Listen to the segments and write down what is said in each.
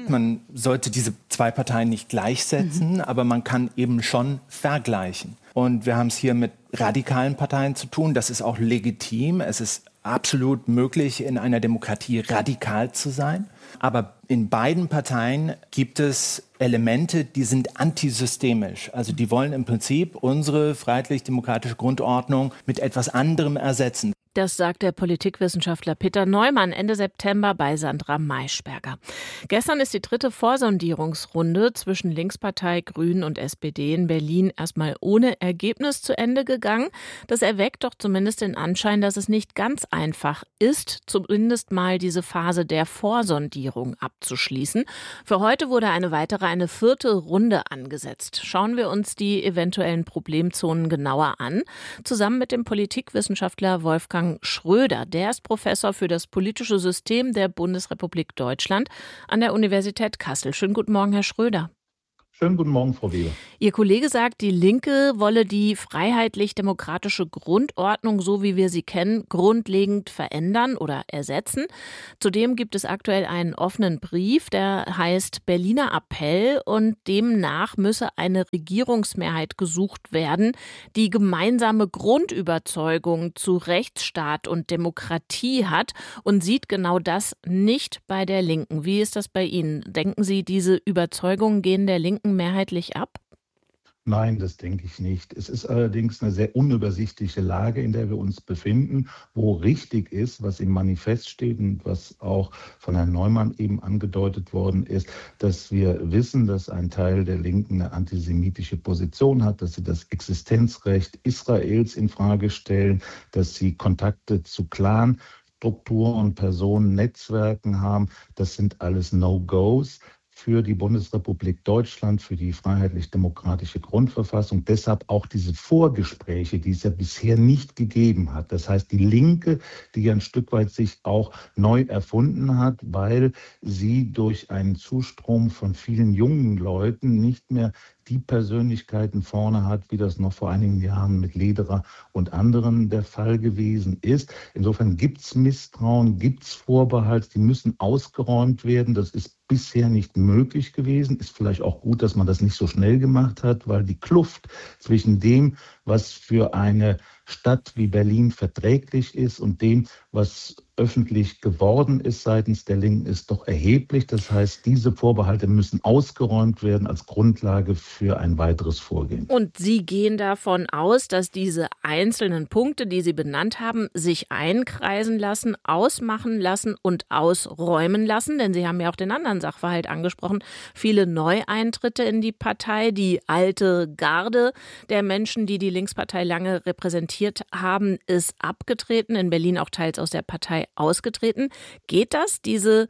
Man sollte diese zwei Parteien nicht gleichsetzen, aber man kann eben schon vergleichen. Und wir haben es hier mit radikalen Parteien zu tun. Das ist auch legitim. Es ist absolut möglich, in einer Demokratie radikal zu sein. Aber in beiden Parteien gibt es Elemente, die sind antisystemisch. Also die wollen im Prinzip unsere freiheitlich-demokratische Grundordnung mit etwas anderem ersetzen. Das sagt der Politikwissenschaftler Peter Neumann Ende September bei Sandra Maischberger. Gestern ist die dritte Vorsondierungsrunde zwischen Linkspartei, Grünen und SPD in Berlin erstmal ohne Ergebnis zu Ende gegangen. Das erweckt doch zumindest den Anschein, dass es nicht ganz einfach ist, zumindest mal diese Phase der Vorsondierung abzuschließen. Für heute wurde eine vierte Runde angesetzt. Schauen wir uns die eventuellen Problemzonen genauer an. Zusammen mit dem Politikwissenschaftler Wolfgang Schröder. Der ist Professor für das politische System der Bundesrepublik Deutschland an der Universität Kassel. Schönen guten Morgen, Herr Schröder. Schönen guten Morgen, Frau Weber. Ihr Kollege sagt, die Linke wolle die freiheitlich-demokratische Grundordnung, so wie wir sie kennen, grundlegend verändern oder ersetzen. Zudem gibt es aktuell einen offenen Brief, der heißt Berliner Appell, und demnach müsse eine Regierungsmehrheit gesucht werden, die gemeinsame Grundüberzeugung zu Rechtsstaat und Demokratie hat, und sieht genau das nicht bei der Linken. Wie ist das bei Ihnen? Denken Sie, diese Überzeugungen gehen der Linken mehrheitlich ab? Nein, das denke ich nicht. Es ist allerdings eine sehr unübersichtliche Lage, in der wir uns befinden, wo richtig ist, was im Manifest steht und was auch von Herrn Neumann eben angedeutet worden ist, dass wir wissen, dass ein Teil der Linken eine antisemitische Position hat, dass sie das Existenzrecht Israels in Frage stellen, dass sie Kontakte zu Clan-Strukturen und Personen, Netzwerken haben. Das sind alles No-Gos für die Bundesrepublik Deutschland, für die freiheitlich-demokratische Grundverfassung. Deshalb auch diese Vorgespräche, die es ja bisher nicht gegeben hat. Das heißt, die Linke, die ja ein Stück weit sich auch neu erfunden hat, weil sie durch einen Zustrom von vielen jungen Leuten nicht mehr die Persönlichkeiten vorne hat, wie das noch vor einigen Jahren mit Lederer und anderen der Fall gewesen ist. Insofern gibt es Misstrauen, gibt es Vorbehalte, die müssen ausgeräumt werden. Das ist bisher nicht möglich gewesen. Ist vielleicht auch gut, dass man das nicht so schnell gemacht hat, weil die Kluft zwischen dem, was für eine Stadt wie Berlin verträglich ist, und dem, was öffentlich geworden ist seitens der Linken, ist doch erheblich. Das heißt, diese Vorbehalte müssen ausgeräumt werden als Grundlage für ein weiteres Vorgehen. Und Sie gehen davon aus, dass diese einzelnen Punkte, die Sie benannt haben, sich einkreisen lassen, ausmachen lassen und ausräumen lassen? Denn Sie haben ja auch den anderen Sachverhalt angesprochen. Viele Neueintritte in die Partei, die alte Garde der Menschen, die die Linkspartei lange repräsentiert haben, ist abgetreten, in Berlin auch teils aus der Partei ausgetreten. Geht das, diese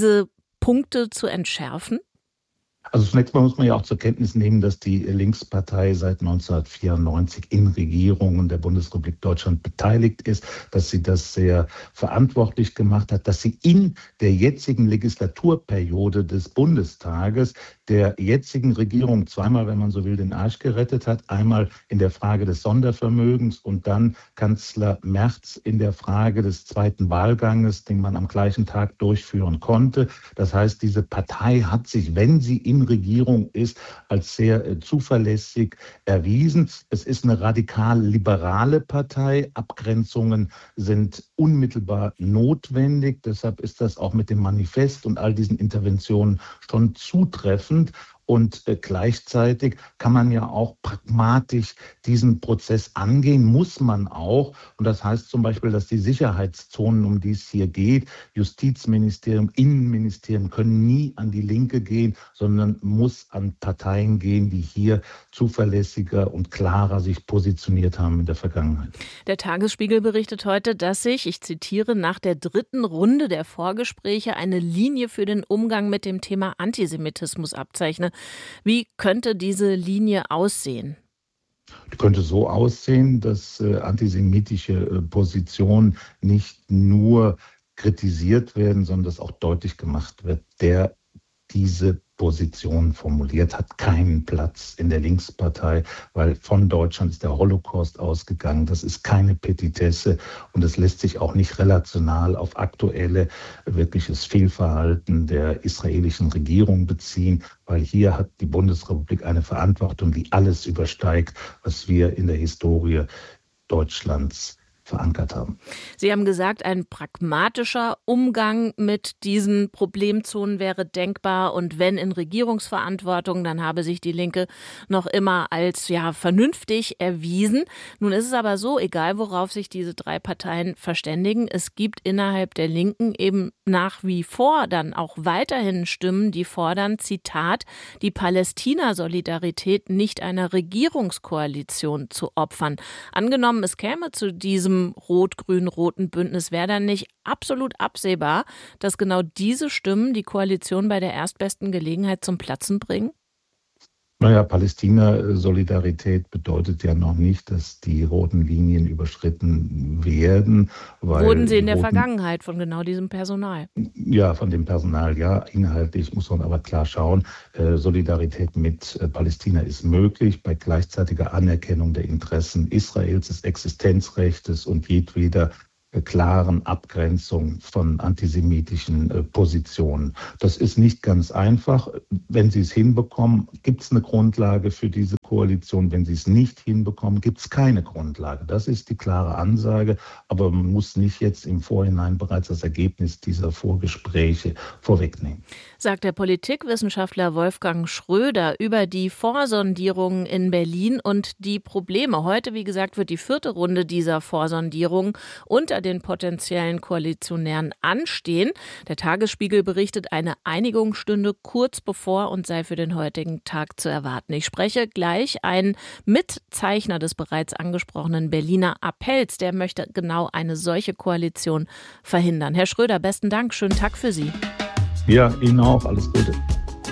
Punkte zu entschärfen? Also zunächst mal muss man ja auch zur Kenntnis nehmen, dass die Linkspartei seit 1994 in Regierungen der Bundesrepublik Deutschland beteiligt ist, dass sie das sehr verantwortlich gemacht hat, dass sie in der jetzigen Legislaturperiode des Bundestages der jetzigen Regierung zweimal, wenn man so will, den Arsch gerettet hat. Einmal in der Frage des Sondervermögens und dann Kanzler Merz in der Frage des zweiten Wahlganges, den man am gleichen Tag durchführen konnte. Das heißt, diese Partei hat sich, wenn sie in Regierung ist, als sehr zuverlässig erwiesen. Es ist eine radikal-liberale Partei. Abgrenzungen sind unmittelbar notwendig. Deshalb ist das auch mit dem Manifest und all diesen Interventionen schon zutreffend. Und gleichzeitig kann man ja auch pragmatisch diesen Prozess angehen, muss man auch. Und das heißt zum Beispiel, dass die Sicherheitszonen, um die es hier geht, Justizministerium, Innenministerium, können nie an die Linke gehen, sondern muss an Parteien gehen, die hier zuverlässiger und klarer sich positioniert haben in der Vergangenheit. Der Tagesspiegel berichtet heute, dass sich, ich zitiere, nach der dritten Runde der Vorgespräche eine Linie für den Umgang mit dem Thema Antisemitismus abzeichnet. Wie könnte diese Linie aussehen? Die könnte so aussehen, dass antisemitische Positionen nicht nur kritisiert werden, sondern dass auch deutlich gemacht wird, der diese Positionen formuliert, hat keinen Platz in der Linkspartei, weil von Deutschland ist der Holocaust ausgegangen. Das ist keine Petitesse und es lässt sich auch nicht relational auf aktuelle wirkliches Fehlverhalten der israelischen Regierung beziehen, weil hier hat die Bundesrepublik eine Verantwortung, die alles übersteigt, was wir in der Historie Deutschlands verankert haben. Sie haben gesagt, ein pragmatischer Umgang mit diesen Problemzonen wäre denkbar und wenn in Regierungsverantwortung, dann habe sich die Linke noch immer als vernünftig erwiesen. Nun ist es aber so, egal worauf sich diese drei Parteien verständigen, es gibt innerhalb der Linken eben nach wie vor dann auch weiterhin Stimmen, die fordern, Zitat, die Palästina-Solidarität nicht einer Regierungskoalition zu opfern. Angenommen, es käme zu diesem rot-grün-roten Bündnis, wäre dann nicht absolut absehbar, dass genau diese Stimmen die Koalition bei der erstbesten Gelegenheit zum Platzen bringen? Palästina-Solidarität bedeutet ja noch nicht, dass die roten Linien überschritten werden. Wurden sie in der Vergangenheit von genau diesem Personal? Ja, von dem Personal, ja. Inhaltlich muss man aber klar schauen, Solidarität mit Palästina ist möglich bei gleichzeitiger Anerkennung der Interessen Israels, des Existenzrechtes und jedweder klaren Abgrenzung von antisemitischen Positionen. Das ist nicht ganz einfach. Wenn Sie es hinbekommen, gibt es eine Grundlage für diese Koalition. Wenn Sie es nicht hinbekommen, gibt es keine Grundlage. Das ist die klare Ansage. Aber man muss nicht jetzt im Vorhinein bereits das Ergebnis dieser Vorgespräche vorwegnehmen. Sagt der Politikwissenschaftler Wolfgang Schröder über die Vorsondierungen in Berlin und die Probleme. Heute, wie gesagt, wird die 4. Runde dieser Vorsondierung unter den potenziellen Koalitionären anstehen. Der Tagesspiegel berichtet, eine Einigung stünde kurz bevor und sei für den heutigen Tag zu erwarten. Ich spreche gleich einen Mitzeichner des bereits angesprochenen Berliner Appells. Der möchte genau eine solche Koalition verhindern. Herr Schröder, besten Dank. Schönen Tag für Sie. Ja, Ihnen auch. Alles Gute.